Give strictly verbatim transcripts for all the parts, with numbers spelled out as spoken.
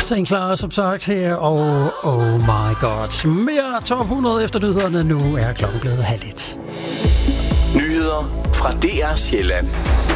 Sten klar som sagt her, og oh my god. Mere top hundrede efter nyhederne. Nu er klokken blevet halv et. Nyheder fra D R Sjælland.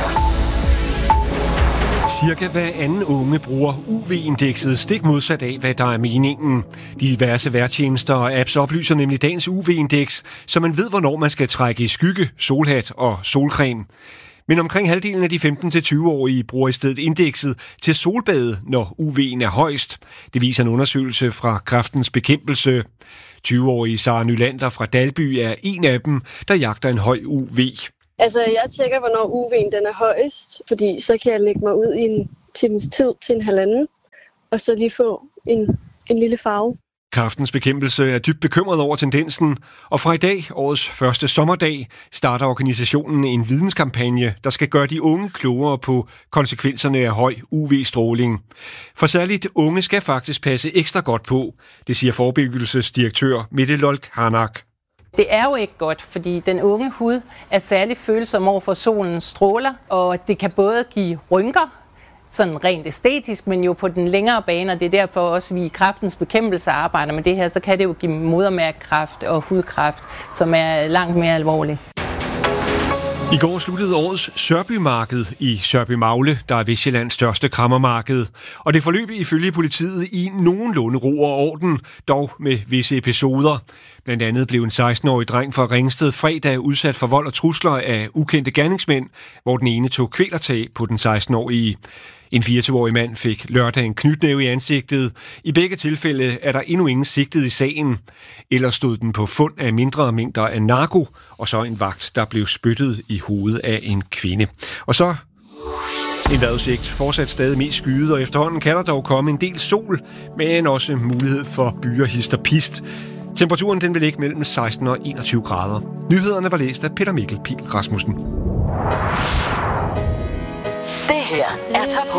Cirka hver anden unge bruger U V-indekset stik modsat af, hvad der er meningen. Diverse vejrtjenester og apps oplyser nemlig dagens U V-indeks, så man ved, hvornår man skal trække i skygge, solhat og solcreme. Men omkring halvdelen af de femten til tyve-årige bruger i stedet indekset til solbade, når U V'en er højst. Det viser en undersøgelse fra Kræftens Bekæmpelse. tyve-årige Sara Nylander fra Dalby er en af dem, der jagter en høj U V. Altså, jeg tjekker, hvornår U V'en den er højst, fordi så kan jeg lægge mig ud i en times tid til en halvanden, og så lige få en, en lille farve. Kræftens Bekæmpelse er dybt bekymret over tendensen, og fra i dag, årets første sommerdag, starter organisationen en videnskampagne, der skal gøre de unge klogere på konsekvenserne af høj U V-stråling. For særligt unge skal faktisk passe ekstra godt på, det siger forebyggelsesdirektør Mette Lolk Harnak. Det er jo ikke godt, fordi den unge hud er særlig følsom over for solens stråler, og det kan både give rynker, sådan rent æstetisk, men jo på den længere bane, og det er derfor også, vi i Kræftens Bekæmpelse arbejder med det her, så kan det jo give modermærkekræft og hudkræft, som er langt mere alvorlig. I går sluttede årets Sørbymarked i Sørby-Magle, der er Vestsjællands største krammermarked. Og det forløb ifølge politiet i nogenlunde ro og orden, dog med visse episoder. Blandt andet blev en seksten-årig dreng fra Ringsted fredag udsat for vold og trusler af ukendte gerningsmænd, hvor den ene tog kvælertag på den seksten-årige. En fireogtyve-årig mand fik lørdag en knytnæve i ansigtet. I begge tilfælde er der endnu ingen sigtet i sagen. Ellers stod den på fund af mindre mængder af narko, og så en vagt, der blev spyttet i hovedet af en kvinde. Og så en vejrudsigt. Fortsat stadig mest skyet, og efterhånden kan der dog komme en del sol, men også mulighed for byer, hist og pist. Temperaturen den vil ligge mellem seksten og enogtyve grader. Nyhederne var læst af Peter Mikkel Pihl Rasmussen. Det her er top